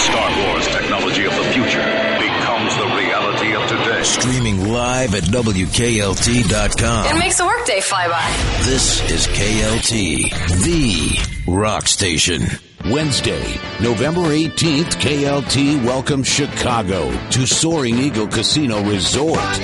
Star Wars technology of the future becomes the reality of today. Streaming live at WKLT.com. It makes the workday fly by. This is KLT, the rock station. Wednesday, November 18th, KLT welcomes Chicago to Soaring Eagle Casino Resort.